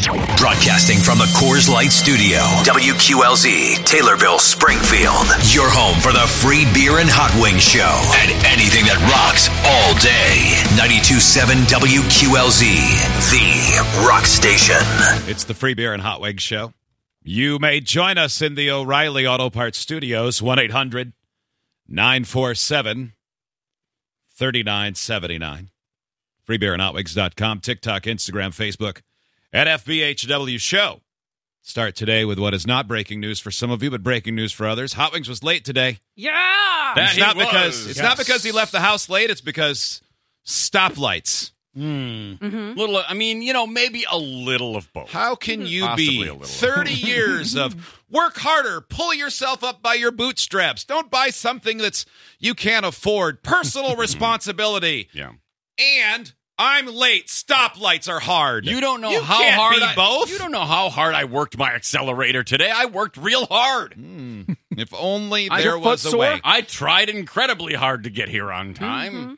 Broadcasting from the Coors Light Studio, WQLZ, Taylorville, Springfield. Your home for the free beer and hot wings show and anything that rocks all day. 92.7 WQLZ, the rock station. It's the free beer and hot wings show. You may join us in the O'Reilly Auto Parts Studios, 1-800-947-3979. Freebeerandhotwings.com, TikTok, Instagram, Facebook, at FBHW Show. Start today with what is not breaking news for some of you, but breaking news for others. Hot Wings was late today. Yeah! It's not because he left the house late. It's because stoplights. Little, maybe a little of both. How can you Possibly be a little. 30 years of work harder, pull yourself up by your bootstraps, don't buy something that's you can't afford, personal responsibility, and I'm late, stoplights are hard. You don't know You how can't hard be both. You don't know how hard I worked my accelerator today. I worked real hard. If only there was a way. I tried incredibly hard to get here on time.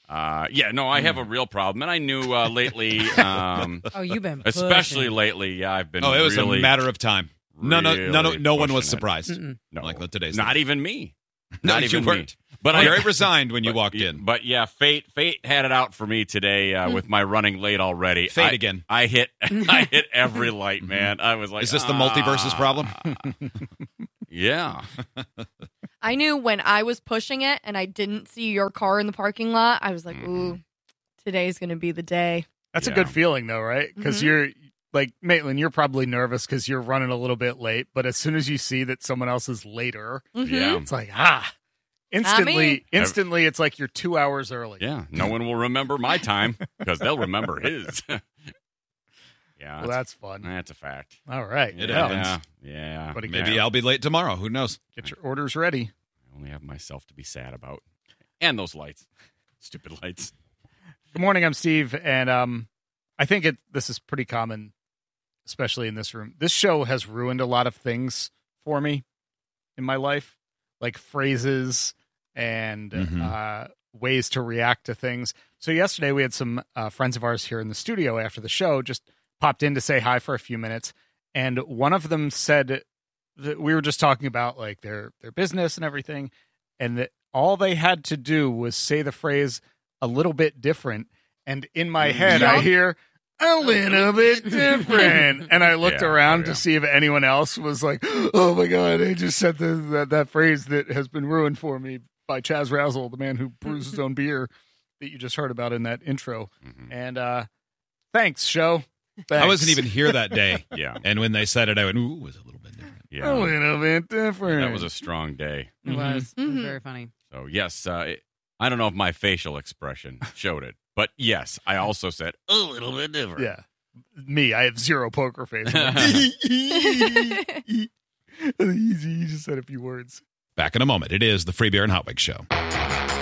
I have a real problem, and I knew lately. You've been pushing. Especially lately. Yeah, I've been. It was really, a matter of time. No one was pushing it. surprised. No, like today's not day. even me. No, Not you even weren't. me. But Very resigned when you walked in. But yeah, fate had it out for me today with my running late already. Fate again. I hit every light, man. I was like, is this the multiverse's problem? Yeah. I knew when I was pushing it and I didn't see your car in the parking lot, I was like, ooh, today's going to be the day. That's a good feeling, though, right? Because you're, like, Maitland, you're probably nervous because you're running a little bit late, but as soon as you see that someone else is later, it's like, instantly, it's like you're 2 hours early. Yeah, no one will remember my time because they'll remember his. Well, that's fun. That's a fact. All right. It happens. Yeah. But Maybe I'll be late tomorrow. Who knows? Get your orders ready. I only have myself to be sad about. And those lights. Stupid lights. Good morning, I'm Steve, and I think this is pretty common, especially in this room. This show has ruined a lot of things for me in my life, like phrases and ways to react to things. So yesterday we had some friends of ours here in the studio after the show, just popped in to say hi for a few minutes, and one of them said that we were just talking about like their business and everything, and that all they had to do was say the phrase a little bit different, and in my head I hear a little bit different, and I looked around to see if anyone else was like, oh my god, I just said that phrase that has been ruined for me by Chaz Razzle, the man who brews his own beer that you just heard about in that intro. And thanks, show. Thanks. I wasn't even here that day. Yeah. And when they said it, I went, ooh, it was a little bit different. Yeah. A little bit different. That was a strong day. It was. It was very funny. So, yes, I don't know if my facial expression showed it, but yes, I also said a little bit different. Yeah. Me, I have zero poker face. You just said a few words. Back in a moment. It is the Free Beer and Hot Wings Show.